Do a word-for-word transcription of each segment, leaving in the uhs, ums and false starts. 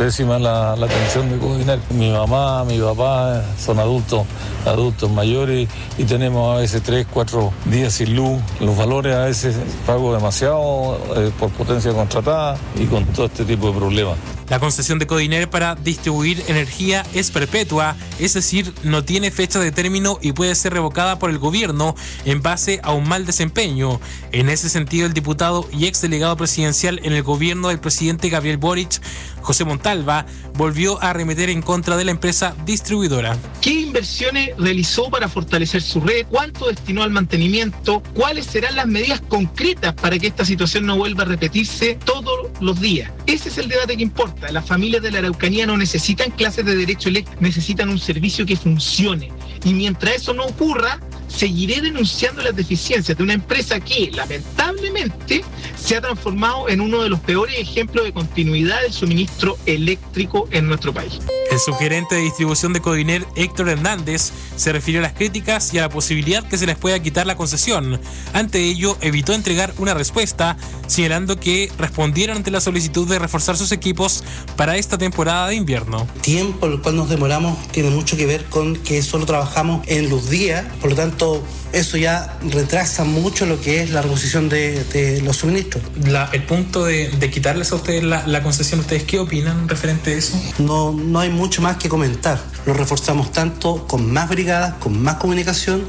pésima la, la atención de Codiner. Mi mamá, mi papá son adultos, adultos mayores y tenemos a veces tres, cuatro días sin luz. Los valores a veces pago demasiado eh, por potencia contratada y con todo este tipo de problemas. La concesión de Codiner para distribuir energía es perpetua, es decir, no tiene fecha de término y puede ser revocada por el gobierno en base a un mal desempeño. En ese sentido, el diputado y exdelegado presidencial en el gobierno del presidente Gabriel Boric, José Montalva, volvió a arremeter en contra de la empresa distribuidora. ¿Qué inversiones realizó para fortalecer su red? ¿Cuánto destinó al mantenimiento? ¿Cuáles serán las medidas concretas para que esta situación no vuelva a repetirse todos los días? Ese es el debate que importa. Las familias de la Araucanía no necesitan clases de derecho eléctrico, necesitan un servicio que funcione. Y mientras eso no ocurra, seguiré denunciando las deficiencias de una empresa que, lamentablemente, se ha transformado en uno de los peores ejemplos de continuidad del suministro eléctrico en nuestro país. El subgerente de distribución de Codiner, Héctor Hernández, se refirió a las críticas y a la posibilidad que se les pueda quitar la concesión. Ante ello, evitó entregar una respuesta, señalando que respondieron ante la solicitud de reforzar sus equipos para esta temporada de invierno. El tiempo en el cual nos demoramos tiene mucho que ver con que solo trabajamos en los días, por lo tanto, eso ya retrasa mucho lo que es la reposición de, de los suministros. La, el punto de, de quitarles a ustedes la, la concesión, ¿ustedes qué opinan referente a eso? No, no hay mucho más que comentar. Lo reforzamos tanto con más brigadas, con más comunicación,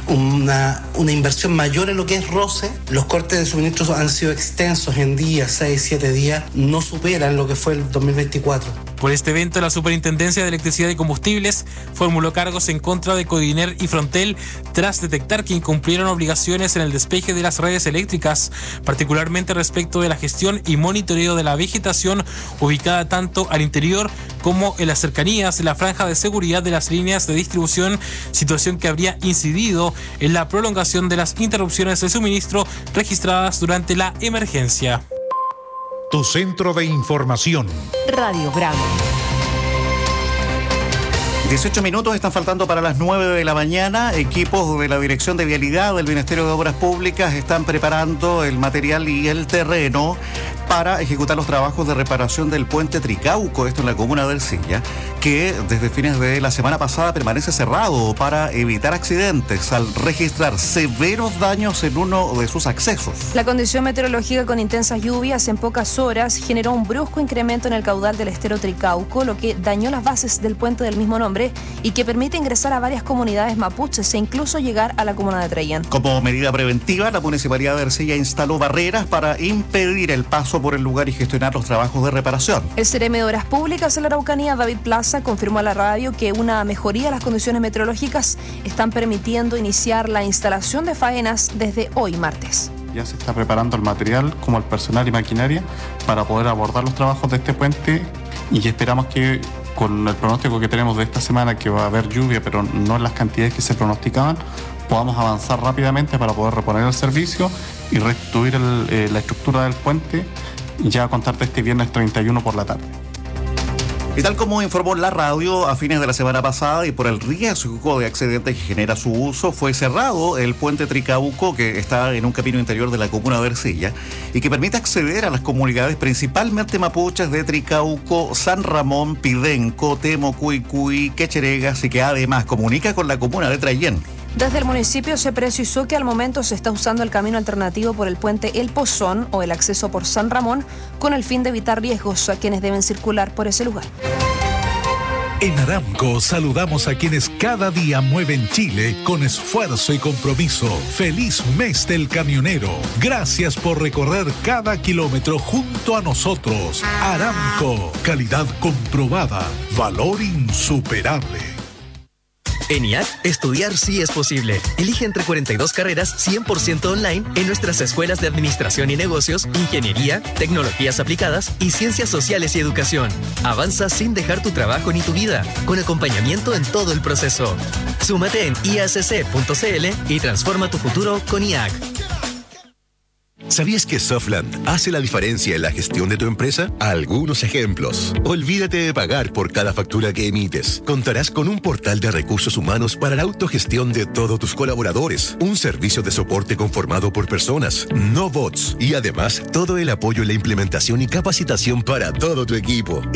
una, una inversión mayor en lo que es roce. Los cortes de suministros han sido extensos en días, seis, siete días, no superan lo que fue el dos mil veinticuatro. Por este evento, la Superintendencia de Electricidad y Combustibles formuló cargos en contra de Codiner y Frontel tras detectar que incumplieron obligaciones en el despeje de las redes eléctricas, particularmente respecto de la gestión y monitoreo de la vegetación ubicada tanto al interior como en las cercanías de la franja de seguridad de las líneas de distribución, situación que habría incidido en la prolongación de las interrupciones de suministro registradas durante la emergencia. Tu centro de información. Radio Bravo. dieciocho minutos están faltando para las nueve de la mañana. Equipos de la Dirección de Vialidad del Ministerio de Obras Públicas están preparando el material y el terreno para ejecutar los trabajos de reparación del puente Tricauco, esto en la comuna de Ercilla, que desde fines de la semana pasada permanece cerrado para evitar accidentes al registrar severos daños en uno de sus accesos. La condición meteorológica con intensas lluvias en pocas horas generó un brusco incremento en el caudal del estero Tricauco, lo que dañó las bases del puente del mismo nombre y que permite ingresar a varias comunidades mapuches e incluso llegar a la comuna de Trellén. Como medida preventiva, la Municipalidad de Ercilla instaló barreras para impedir el paso por el lugar y gestionar los trabajos de reparación. El Seremi de Obras Públicas en la Araucanía, David Plaza, confirmó a la radio que una mejoría de las condiciones meteorológicas están permitiendo iniciar la instalación de faenas desde hoy martes. Ya se está preparando el material como el personal y maquinaria para poder abordar los trabajos de este puente y esperamos que con el pronóstico que tenemos de esta semana, que va a haber lluvia pero no en las cantidades que se pronosticaban, podamos avanzar rápidamente para poder reponer el servicio y restituir el, eh, la estructura del puente ya a contar de este viernes treinta y uno por la tarde. Y tal como informó la radio, a fines de la semana pasada y por el riesgo de accidentes que genera su uso, fue cerrado el puente Tricauco, que está en un camino interior de la comuna de Ercilla y que permite acceder a las comunidades principalmente mapuches de Tricauco, San Ramón, Pidenco, Temo, Cuicuy, Quecheregas y que además comunica con la comuna de Trellén. Desde el municipio se precisó que al momento se está usando el camino alternativo por el puente El Pozón o el acceso por San Ramón con el fin de evitar riesgos a quienes deben circular por ese lugar. En Aramco saludamos a quienes cada día mueven Chile con esfuerzo y compromiso. ¡Feliz mes del camionero! Gracias por recorrer cada kilómetro junto a nosotros. Aramco, calidad comprobada, valor insuperable. En I A C, estudiar sí es posible. Elige entre cuarenta y dos carreras cien por ciento online en nuestras escuelas de Administración y Negocios, Ingeniería, Tecnologías Aplicadas y Ciencias Sociales y Educación. Avanza sin dejar tu trabajo ni tu vida, con acompañamiento en todo el proceso. Súmate en i a c c punto c l y transforma tu futuro con I A C. ¿Sabías que Softland hace la diferencia en la gestión de tu empresa? Algunos ejemplos. Olvídate de pagar por cada factura que emites. Contarás con un portal de recursos humanos para la autogestión de todos tus colaboradores, un servicio de soporte conformado por personas, no bots, y además todo el apoyo en la implementación y capacitación para todo tu equipo.